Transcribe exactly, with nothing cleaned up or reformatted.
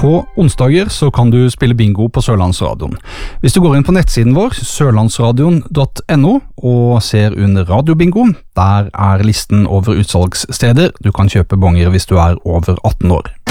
På onsdager så kan du spille bingo på Sørlandsradioen. Hvis du går inn på nettsiden vår, sørlandsradion punktum no, og ser under radiobingo, der er listen over utsalgssteder. Du kan kjøpe bonger hvis du er over atten år.